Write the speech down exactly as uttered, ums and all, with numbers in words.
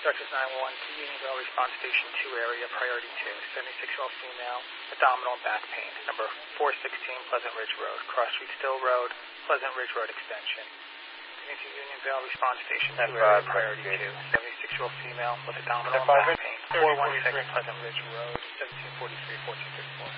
Directors nine one one to Unionville Response Station two area, priority two, seventy-six-year-old female, abdominal and back pain. Number four sixteen Pleasant Ridge Road, Cross Street Still Road, Pleasant Ridge Road Extension. To Unionville Response Station two area, priority two, seventy-six-year-old female with abdominal and back pain. four one six Pleasant Ridge Road, seventeen forty-three, fourteen fifty-four.